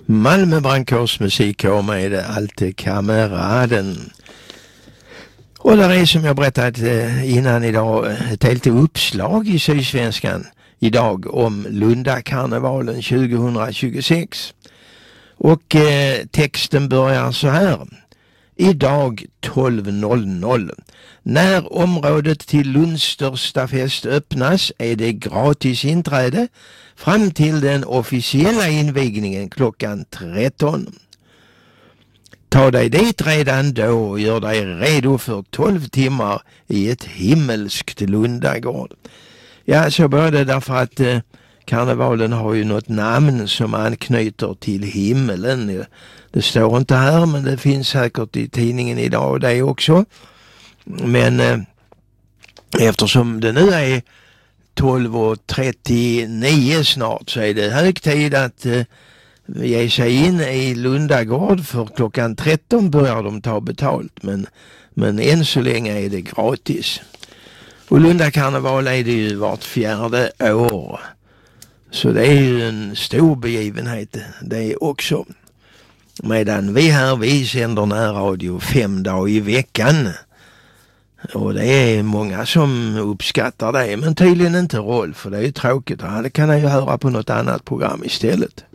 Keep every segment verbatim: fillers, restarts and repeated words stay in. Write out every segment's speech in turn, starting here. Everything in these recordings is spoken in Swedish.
Malmö brandkårs musikkår med Alte kameraden. Och där är, som jag berättat innan idag, ett helt uppslag i Sydsvenskan idag om Lundakarnevalen tjugohundratjugosex. Och eh, texten börjar så här. Idag tolv noll noll. När området till Lunds största fest öppnas är det gratis inträde fram till den officiella invigningen klockan tretton. Ta dig dit redan då och gör dig redo för tolv timmar i ett himmelskt Lundagård. Ja, så börjar det därför att eh, karnevalen har ju något namn som anknyter till himmelen. Det står inte här, men det finns säkert i tidningen idag och det också. Men eh, eftersom det nu är tolv och trettionio snart så är det hög tid att eh, ge sig in i Lundagård, för klockan tretton börjar de ta betalt, men, men än så länge är det gratis. Och Lundakarneval är det ju vart fjärde år, så det är ju en stor begivenhet det också. Medan vi här, vi sänder närradio fem dagar i veckan. Och det är många som uppskattar det, men tydligen inte Rolf, för det är ju tråkigt. Ja, det kan jag ju höra på något annat program istället.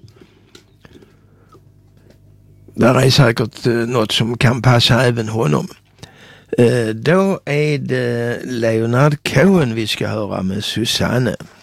Där är säkert eh, något som kan passa även honom. Eh, då är det Leonard Cohen vi ska höra med Susanne.